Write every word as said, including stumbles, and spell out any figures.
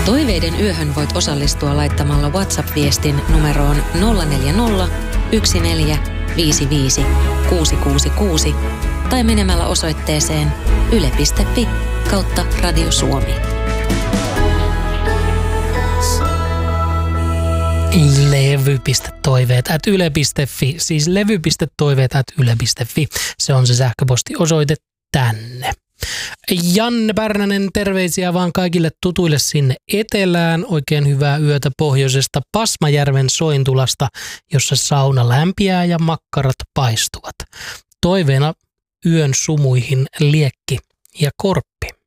Toiveiden yöhön voit osallistua laittamalla WhatsApp-viestin numeroon nolla neljä nolla, yksi neljä, viisi viisi, kuusi kuusi kuusi tai menemällä osoitteeseen yle piste fi kautta Radio Suomi. levy.toiveet at yle piste fi, siis levy.toiveet at yle piste fi. Se on se sähköpostiosoite tänne. Janne Pärnänen, terveisiä vaan kaikille tutuille sinne etelään. Oikein hyvää yötä pohjoisesta Pasmajärven Sointulasta, jossa sauna lämpiää ja makkarat paistuvat. Toiveena yön sumuihin liekki ja korppi.